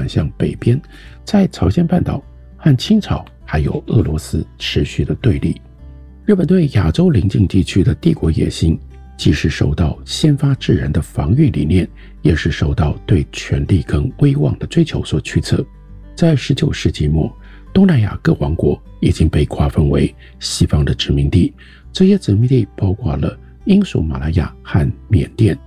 转向北边，在朝鲜半岛和清朝还有俄罗斯持续的对立。日本对亚洲邻近地区的帝国野心，既是受到先发制人的防御理念，也是受到对权力跟威望的追求所驱策。在19世纪末，东南亚各王国已经被划分为西方的殖民地，这些殖民地包括了英属马来亚和缅甸。